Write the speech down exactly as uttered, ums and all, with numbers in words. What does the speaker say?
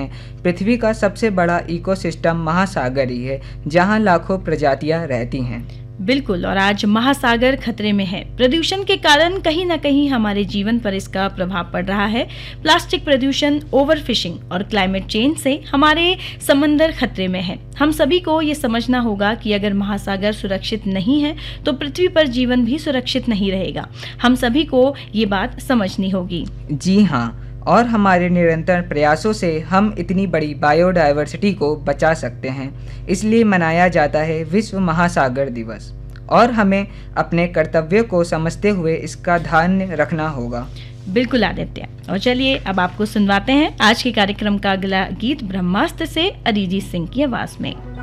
हैं। पृथ्वी का सबसे बड़ा इकोसिस्टम महासागर ही है, जहां लाखों प्रजातियां रहती हैं। बिल्कुल, और आज महासागर खतरे में है। प्रदूषण के कारण कहीं न कहीं हमारे जीवन पर इसका प्रभाव पड़ रहा है। प्लास्टिक प्रदूषण, ओवरफिशिंग और क्लाइमेट चेंज से हमारे समंदर खतरे में है। हम सभी को ये समझना होगा कि अगर महासागर सुरक्षित नहीं है तो पृथ्वी पर जीवन भी सुरक्षित नहीं रहेगा। हम सभी को ये बात समझनी होगी। जी हाँ, और हमारे निरंतर प्रयासों से हम इतनी बड़ी बायोडायवर्सिटी को बचा सकते हैं। इसलिए मनाया जाता है विश्व महासागर दिवस, और हमें अपने कर्तव्य को समझते हुए इसका ध्यान रखना होगा। बिल्कुल आदित्य, और चलिए अब आपको सुनवाते हैं आज के कार्यक्रम का अगला गीत ब्रह्मास्त्र से अरिजीत सिंह की आवाज में।